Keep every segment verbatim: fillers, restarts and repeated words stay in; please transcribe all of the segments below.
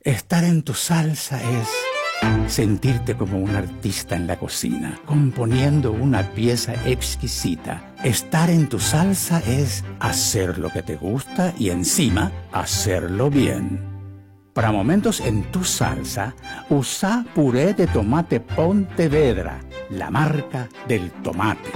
Estar en tu salsa es sentirte como un artista en la cocina, componiendo una pieza exquisita. Estar en tu salsa es hacer lo que te gusta y encima hacerlo bien. Para momentos en tu salsa, usa puré de tomate Pontevedra, la marca del tomate.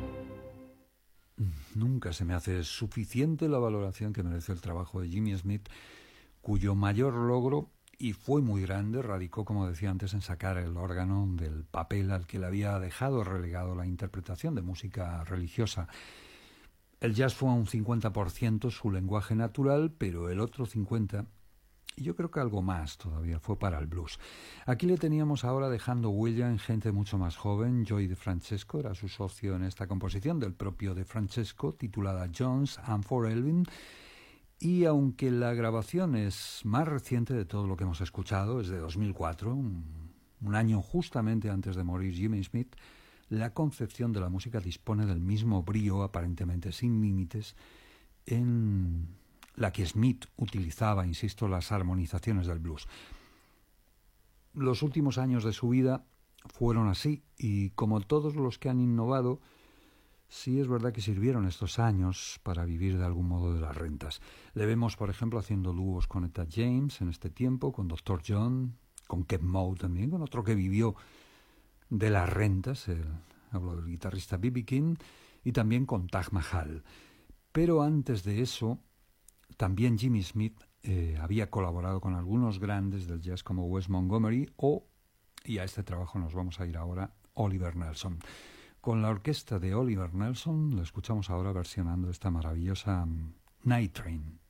Nunca se me hace suficiente la valoración que merece el trabajo de Jimmy Smith, cuyo mayor logro, y fue muy grande, radicó, como decía antes, en sacar el órgano del papel al que le había dejado relegado la interpretación de música religiosa. El jazz fue a un cincuenta por ciento su lenguaje natural, pero el otro cincuenta por ciento, y yo creo que algo más todavía, fue para el blues. Aquí le teníamos ahora dejando huella en gente mucho más joven. Joey DeFrancesco era su socio en esta composición del propio DeFrancesco, titulada Jones and for Elvin. Y aunque la grabación es más reciente de todo lo que hemos escuchado, es de dos mil cuatro, un, un año justamente antes de morir Jimmy Smith, la concepción de la música dispone del mismo brío, aparentemente sin límites, en la que Smith utilizaba, insisto, las armonizaciones del blues. Los últimos años de su vida fueron así, y como todos los que han innovado, sí es verdad que sirvieron estos años para vivir de algún modo de las rentas. Le vemos, por ejemplo, haciendo dúos con Etta James en este tiempo, con doctor John, con Kev Moe también, con otro que vivió de las rentas, el, hablo del guitarrista B B King, y también con Taj Mahal. Pero antes de eso, también Jimmy Smith eh, había colaborado con algunos grandes del jazz como Wes Montgomery o, y a este trabajo nos vamos a ir ahora, Oliver Nelson. Con la orquesta de Oliver Nelson lo escuchamos ahora versionando esta maravillosa um, Night Train.